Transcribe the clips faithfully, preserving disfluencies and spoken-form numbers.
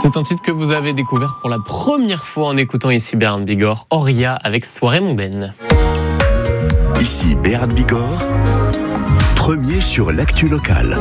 C'est un titre que vous avez découvert pour la première fois en écoutant ici Bérard Bigorre, Auria avec Soirée mondaine. Ici Bérard Bigorre, premier sur l'actu locale.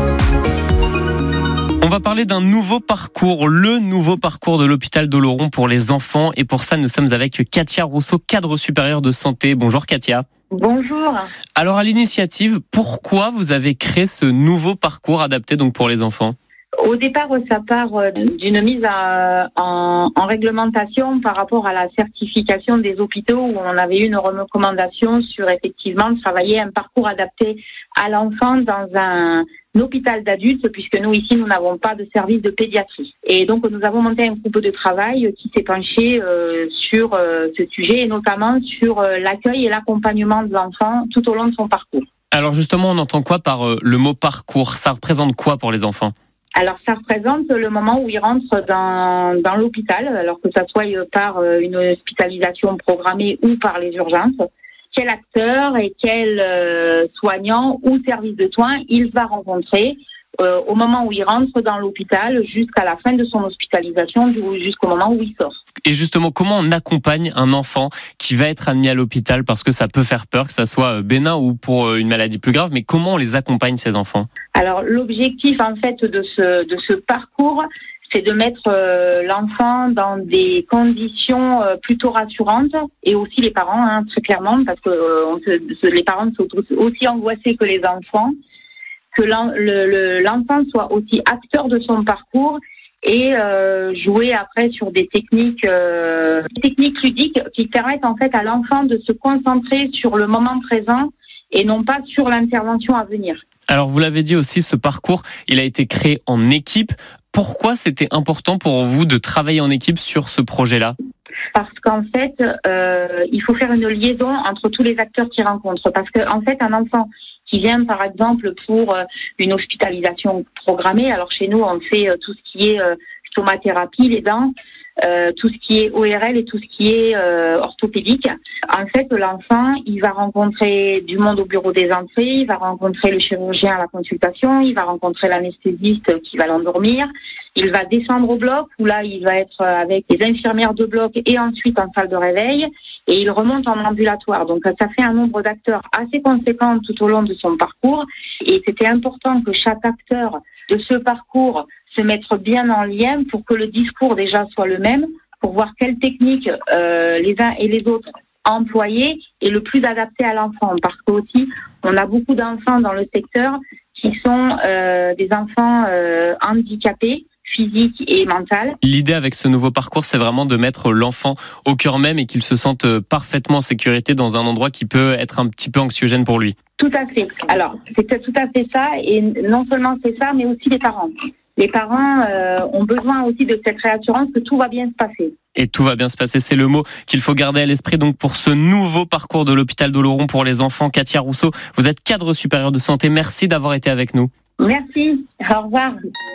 On va parler d'un nouveau parcours, le nouveau parcours de l'hôpital d'Oloron pour les enfants. Et pour ça, nous sommes avec Katia Rousseau, cadre supérieur de santé. Bonjour Katia. Bonjour. Alors à l'initiative, pourquoi vous avez créé ce nouveau parcours adapté donc pour les enfants ? Au départ, ça part d'une mise à, en, en réglementation par rapport à la certification des hôpitaux où on avait eu une recommandation sur effectivement travailler un parcours adapté à l'enfant dans un hôpital d'adultes, puisque nous ici nous n'avons pas de service de pédiatrie. Et donc nous avons monté un groupe de travail qui s'est penché euh, sur euh, ce sujet et notamment sur euh, l'accueil et l'accompagnement de l'enfant tout au long de son parcours. Alors justement, on entend quoi par euh, le mot parcours ? Ça représente quoi pour les enfants ? Alors, ça représente le moment où ils rentrent dans, dans l'hôpital, alors que ça soit par une hospitalisation programmée ou par les urgences. Quel acteur et quel euh, soignant ou service de soins il va rencontrer euh, au moment où il rentre dans l'hôpital jusqu'à la fin de son hospitalisation, jusqu'au moment où il sort. Et justement, comment on accompagne un enfant qui va être admis à l'hôpital, parce que ça peut faire peur, que ça soit bénin ou pour une maladie plus grave, mais comment on les accompagne, ces enfants ? Alors, l'objectif, en fait, de ce, de ce parcours, c'est de mettre euh, l'enfant dans des conditions euh, plutôt rassurantes, et aussi les parents, hein, très clairement, parce que euh, on se, les parents sont aussi angoissés que les enfants, que l'en, le, le, l'enfant soit aussi acteur de son parcours et euh, jouer après sur des techniques, euh, techniques ludiques qui permettent en fait à l'enfant de se concentrer sur le moment présent et non pas sur l'intervention à venir. Alors vous l'avez dit aussi, ce parcours, il a été créé en équipe. Pourquoi c'était important pour vous de travailler en équipe sur ce projet-là ? Parce qu'en fait, euh, il faut faire une liaison entre tous les acteurs qui rencontrent. Parce qu'en en fait, un enfant qui vient, par exemple, pour une hospitalisation programmée, alors chez nous, on fait tout ce qui est euh, stomathérapie, les dents, euh, tout ce qui est O R L et tout ce qui est euh, orthopédique. En fait, l'enfant, il va rencontrer du monde au bureau des entrées, il va rencontrer le chirurgien à la consultation, il va rencontrer l'anesthésiste qui va l'endormir, il va descendre au bloc, où là, il va être avec les infirmières de bloc et ensuite en salle de réveil, et il remonte en ambulatoire. Donc, ça fait un nombre d'acteurs assez conséquent tout au long de son parcours, et c'était important que chaque acteur de ce parcours se mette bien en lien pour que le discours déjà soit le même, pour voir quelles techniques euh, les uns et les autres employer et le plus adapté à l'enfant. Parce que aussi, on a beaucoup d'enfants dans le secteur qui sont euh, des enfants euh, handicapés, physique et mentale. L'idée avec ce nouveau parcours, c'est vraiment de mettre l'enfant au cœur même et qu'il se sente parfaitement en sécurité dans un endroit qui peut être un petit peu anxiogène pour lui. Tout à fait. Alors, c'est tout à fait ça, et non seulement c'est ça, mais aussi les parents. Les parents euh, ont besoin aussi de cette réassurance que tout va bien se passer. Et tout va bien se passer, c'est le mot qu'il faut garder à l'esprit donc pour ce nouveau parcours de l'hôpital d'Oloron pour les enfants. Katia Rousseau, vous êtes cadre supérieur de santé, merci d'avoir été avec nous. Merci, au revoir.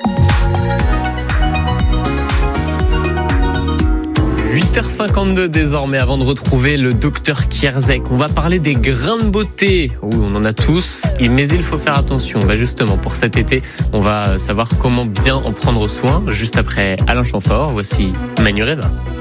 huit heures cinquante-deux désormais, avant de retrouver le docteur Kierzek. On va parler des grains de beauté. Oui, on en a tous, mais il faut faire attention. Bah justement, pour cet été, on va savoir comment bien en prendre soin. Juste après Alain Chamfort, voici Manureva.